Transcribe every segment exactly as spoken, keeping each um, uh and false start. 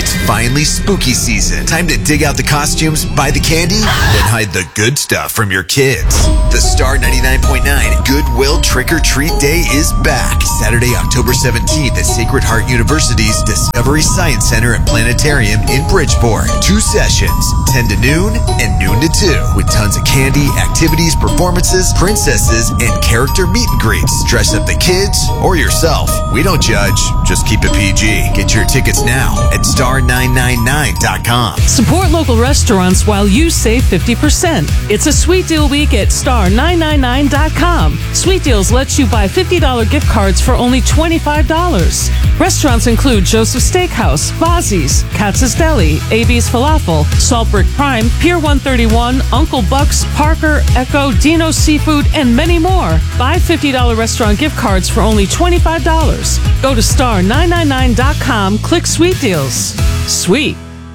It's finally spooky season. Time to dig out the costumes, buy the candy, then hide the good stuff from your kids. The Star ninety-nine point nine Goodwill Trick or Treat Day is back. Saturday, October seventeenth at Sacred Heart University's Discovery Science Center and Planetarium in Bridgeport. Two sessions, ten to noon and noon to two, with tons of candy, activities, performances, princesses, and character meet and greets. Dress up the kids or yourself. We don't judge, just keep it P G. Get your tickets now at star nine nine nine dot com. Support local restaurants while you save fifty percent. It's a sweet deal week at star nine nine nine dot com. Sweet Deals lets you buy fifty dollars gift cards for only twenty-five dollars. Restaurants include Joseph's Steakhouse, Vazzi's, Katz's Deli, A B's Falafel, Saltbrick Prime, Pier one thirty-one, Uncle Buck's, Parker, Echo, Dino's Seafood, and many more. Buy fifty dollars restaurant gift cards for only twenty-five dollars. Go to star nine nine nine dot com, click Sweet Deals. Sweet.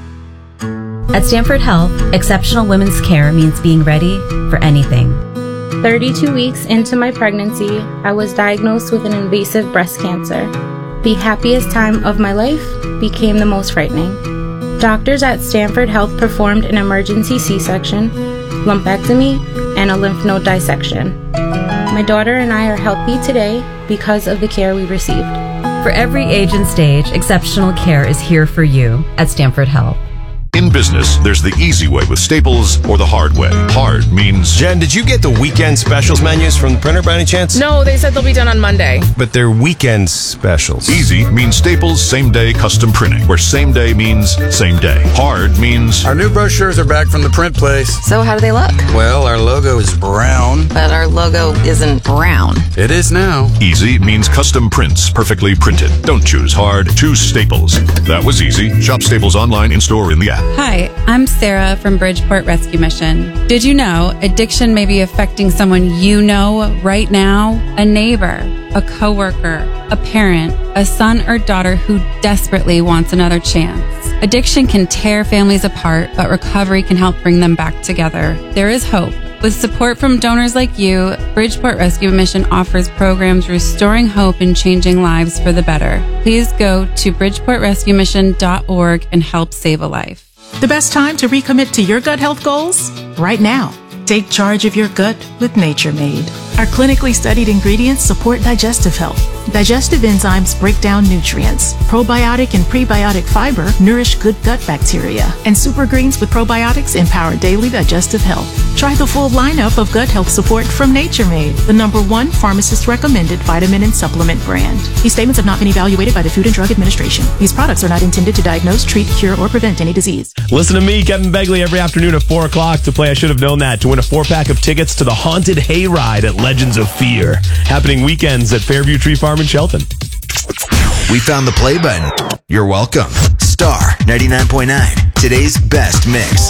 At Stanford Health, exceptional women's care means being ready for anything. thirty-two weeks into my pregnancy, I was diagnosed with an invasive breast cancer. The happiest time of my life became the most frightening. Doctors at Stanford Health performed an emergency C-section, lumpectomy, and a lymph node dissection. My daughter and I are healthy today because of the care we received. For every age and stage, exceptional care is here for you at Stanford Health. In business, there's the easy way with Staples or the hard way. Hard means... Jen, did you get the weekend specials menus from the printer by any chance? No, they said they'll be done on Monday. But they're weekend specials. Easy means Staples same-day custom printing, where same day means same day. Hard means... Our new brochures are back from the print place. So how do they look? Well, our logo is brown. But our logo isn't brown. It is now. Easy means custom prints, perfectly printed. Don't choose hard, choose Staples. That was easy. Shop Staples online, in-store, in the app. Hi, I'm Sarah from Bridgeport Rescue Mission. Did you know addiction may be affecting someone you know right now? A neighbor, a coworker, a parent, a son or daughter who desperately wants another chance. Addiction can tear families apart, but recovery can help bring them back together. There is hope. With support from donors like you, Bridgeport Rescue Mission offers programs restoring hope and changing lives for the better. Please go to bridgeport rescue mission dot org and help save a life. The best time to recommit to your gut health goals? Right now. Take charge of your gut with Nature Made. Our clinically studied ingredients support digestive health. Digestive enzymes break down nutrients. Probiotic and prebiotic fiber nourish good gut bacteria. And super greens with probiotics empower daily digestive health. Try the full lineup of gut health support from Nature Made, the number one pharmacist-recommended vitamin and supplement brand. These statements have not been evaluated by the Food and Drug Administration. These products are not intended to diagnose, treat, cure, or prevent any disease. Listen to me, Kevin Begley, every afternoon at four o'clock to play I Should Have Known That to win a four-pack of tickets to the Haunted Hayride at Legends of Fear, happening weekends at Fairview Tree Farm in Shelton. We found the play button. You're welcome. Star ninety-nine point nine, today's best mix.